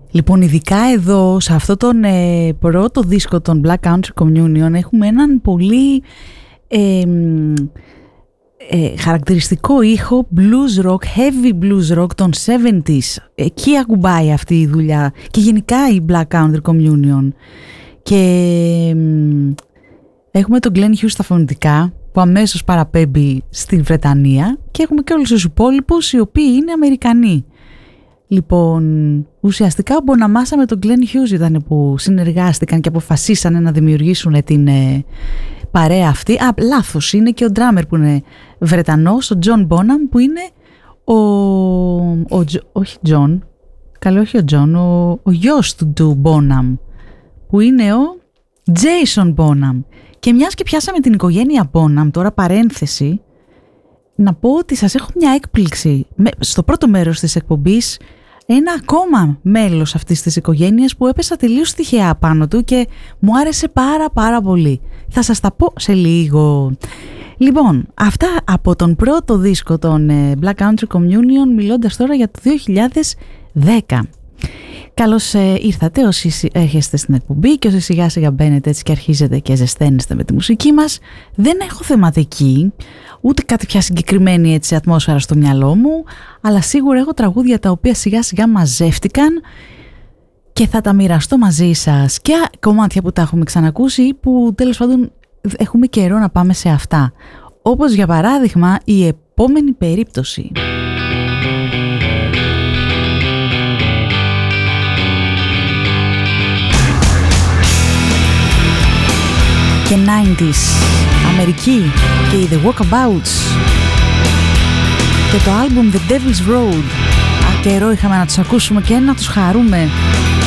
Λοιπόν, ειδικά εδώ, σε αυτό τον πρώτο δίσκο των Black Country Communion, έχουμε έναν πολύ χαρακτηριστικό ήχο blues rock, heavy blues rock των 70s. Εκεί ακουμπάει αυτή η δουλειά και γενικά η Black Country Communion. Και έχουμε τον Glenn Hughes στα φωνητικά, που αμέσως παραπέμπει στην Βρετανία, και έχουμε και όλους τους υπόλοιπους οι οποίοι είναι Αμερικανοί. Λοιπόν, ουσιαστικά ο Bonamassa με τον Glenn Hughes ήταν που συνεργάστηκαν και αποφασίσανε να δημιουργήσουν την παρέα αυτή. Λάθος, είναι και ο drummer που είναι Βρετανός, ο John Bonham, που είναι όχι John, όχι ο John, ο γιος του Bonham, που είναι ο Jason Bonham. Και μιας και πιάσαμε την οικογένεια Bonham, τώρα παρένθεση, να πω ότι σας έχω μια έκπληξη. Στο πρώτο μέρος της εκπομπής, ένα ακόμα μέλος αυτής της οικογένειας που έπεσα τελείως τυχαία πάνω του και μου άρεσε πάρα πολύ. Θα σας τα πω σε λίγο. Λοιπόν, αυτά από τον πρώτο δίσκο των Black Country Communion, μιλώντας τώρα για το 2010. Καλώς ήρθατε όσοι έρχεστε στην εκπομπή και όσοι σιγά σιγά μπαίνετε έτσι και αρχίζετε και ζεσταίνεστε με τη μουσική μας. Δεν έχω θεματική, ούτε κάτι πια συγκεκριμένη έτσι ατμόσφαιρα στο μυαλό μου, αλλά σίγουρα έχω τραγούδια τα οποία σιγά σιγά μαζεύτηκαν και θα τα μοιραστώ μαζί σας, και κομμάτια που τα έχουμε ξανακούσει ή που τέλος πάντων έχουμε καιρό να πάμε σε αυτά. Όπως για παράδειγμα η επόμενη περίπτωση. Και 90s, Αμερική και οι The Walkabouts και το άλμπουμ The Devil's Road. Καιρό είχαμε να τους ακούσουμε και να τους χαρούμε.